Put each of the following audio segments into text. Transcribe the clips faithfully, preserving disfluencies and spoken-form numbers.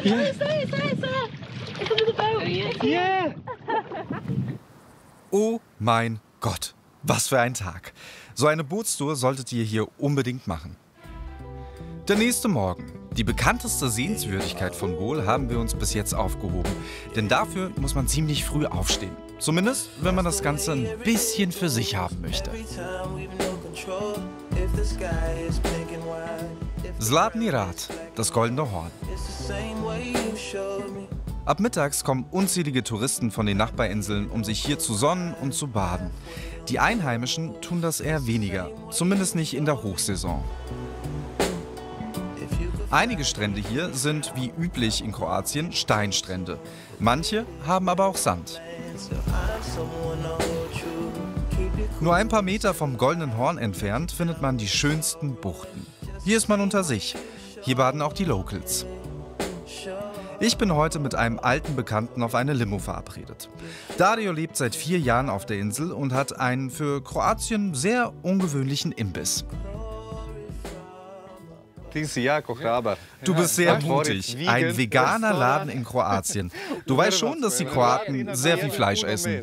Yeah. Oh mein Gott, was für ein Tag. So eine Bootstour solltet ihr hier unbedingt machen. Der nächste Morgen. Die bekannteste Sehenswürdigkeit von Bol haben wir uns bis jetzt aufgehoben. Denn dafür muss man ziemlich früh aufstehen. Zumindest, wenn man das Ganze ein bisschen für sich haben möchte. Zlatni Rat, das Goldene Horn. Ab mittags kommen unzählige Touristen von den Nachbarinseln, um sich hier zu sonnen und zu baden. Die Einheimischen tun das eher weniger, zumindest nicht in der Hochsaison. Einige Strände hier sind, wie üblich in Kroatien, Steinstrände. Manche haben aber auch Sand. Nur ein paar Meter vom Goldenen Horn entfernt findet man die schönsten Buchten. Hier ist man unter sich. Hier baden auch die Locals. Ich bin heute mit einem alten Bekannten auf eine Limo verabredet. Dario lebt seit vier Jahren auf der Insel und hat einen für Kroatien sehr ungewöhnlichen Imbiss. Du bist sehr mutig. Ein veganer Laden in Kroatien. Du weißt schon, dass die Kroaten sehr viel Fleisch essen.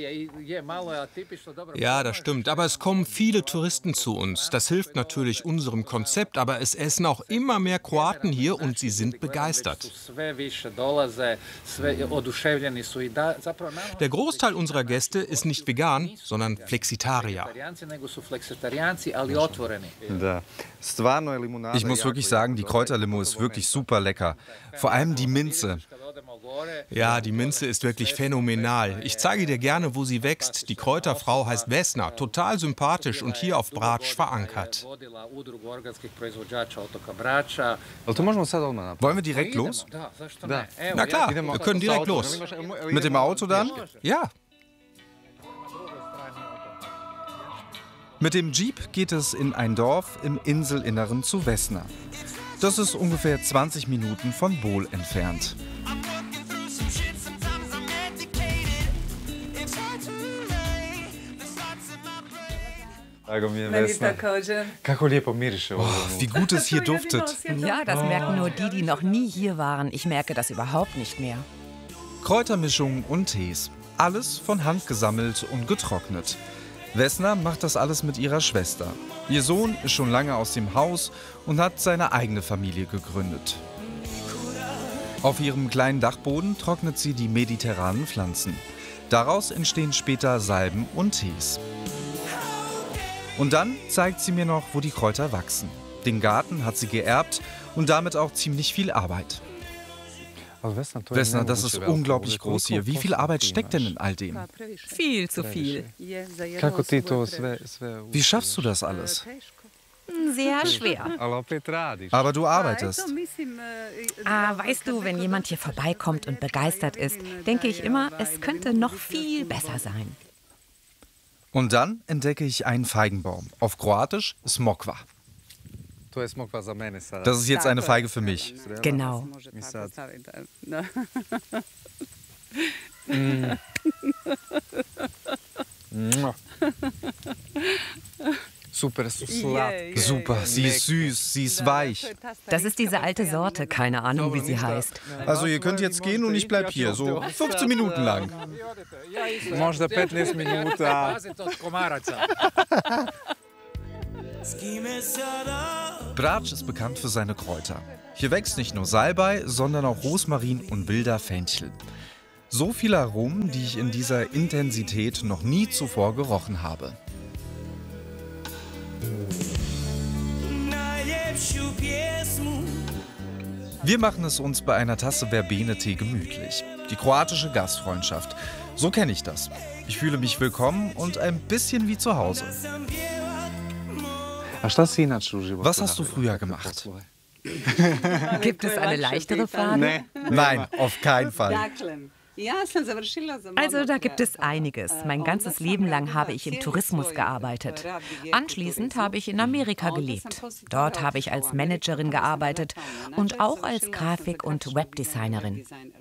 Ja, das stimmt. Aber es kommen viele Touristen zu uns. Das hilft natürlich unserem Konzept. Aber es essen auch immer mehr Kroaten hier und sie sind begeistert. Der Großteil unserer Gäste ist nicht vegan, sondern Flexitarier. Ich muss wirklich sagen, die Kräuterlimo ist wirklich super lecker. Vor allem die Minze. Ja, die Minze ist wirklich phänomenal. Ich zeige dir gerne, wo sie wächst. Die Kräuterfrau heißt Vesna, total sympathisch und hier auf Brač verankert. Wollen wir direkt los? Na klar, wir können direkt los. Mit dem Auto dann? Ja. Mit dem Jeep geht es in ein Dorf im Inselinneren zu Vesna. Das ist ungefähr zwanzig Minuten von Bol entfernt. Oh, wie gut es hier duftet. Ja, das merken nur die, die noch nie hier waren. Ich merke das überhaupt nicht mehr. Kräutermischungen und Tees. Alles von Hand gesammelt und getrocknet. Vesna macht das alles mit ihrer Schwester. Ihr Sohn ist schon lange aus dem Haus und hat seine eigene Familie gegründet. Auf ihrem kleinen Dachboden trocknet sie die mediterranen Pflanzen. Daraus entstehen später Salben und Tees. Und dann zeigt sie mir noch, wo die Kräuter wachsen. Den Garten hat sie geerbt und damit auch ziemlich viel Arbeit. Vesna, das ist unglaublich groß hier. Wie viel Arbeit steckt denn in all dem? Viel zu viel. Wie schaffst du das alles? Sehr schwer. Aber du arbeitest. Ah, weißt du, wenn jemand hier vorbeikommt und begeistert ist, denke ich immer, es könnte noch viel besser sein. Und dann entdecke ich einen Feigenbaum. Auf Kroatisch Smokva. Das ist jetzt eine Feige für mich. Genau. Mm. Super, Super, sie ist süß, sie ist weich. Das ist diese alte Sorte, keine Ahnung, wie sie heißt. Also ihr könnt jetzt gehen und ich bleib hier, so fünfzehn Minuten lang. Brač ist bekannt für seine Kräuter. Hier wächst nicht nur Salbei, sondern auch Rosmarin und wilder Fenchel. So viele Aromen, die ich in dieser Intensität noch nie zuvor gerochen habe. Wir machen es uns bei einer Tasse Verbene-Tee gemütlich. Die kroatische Gastfreundschaft. So kenne ich das. Ich fühle mich willkommen und ein bisschen wie zu Hause. Was hast du früher gemacht? Gibt es eine leichtere Frage? Nein, auf keinen Fall. Also da gibt es einiges. Mein ganzes Leben lang habe ich im Tourismus gearbeitet. Anschließend habe ich in Amerika gelebt. Dort habe ich als Managerin gearbeitet und auch als Grafik- und Webdesignerin.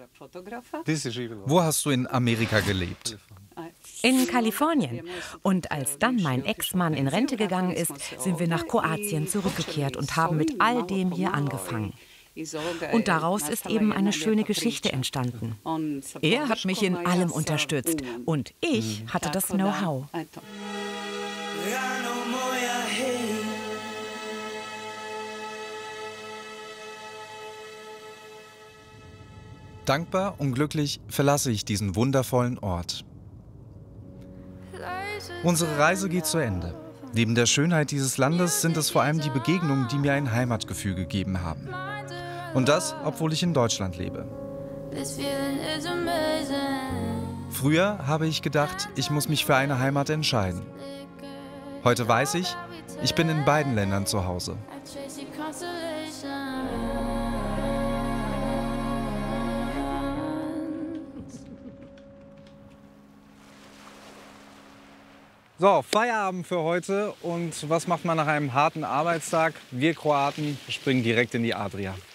Wo hast du in Amerika gelebt? In Kalifornien. Und als dann mein Ex-Mann in Rente gegangen ist, sind wir nach Kroatien zurückgekehrt und haben mit all dem hier angefangen. Und daraus ist eben eine schöne Geschichte entstanden. Er hat mich in allem unterstützt und ich hatte das Know-how. Dankbar und glücklich verlasse ich diesen wundervollen Ort. Unsere Reise geht zu Ende. Neben der Schönheit dieses Landes sind es vor allem die Begegnungen, die mir ein Heimatgefühl gegeben haben. Und das, obwohl ich in Deutschland lebe. Früher habe ich gedacht, ich muss mich für eine Heimat entscheiden. Heute weiß ich, ich bin in beiden Ländern zu Hause. So, Feierabend für heute. Und was macht man nach einem harten Arbeitstag? Wir Kroaten springen direkt in die Adria.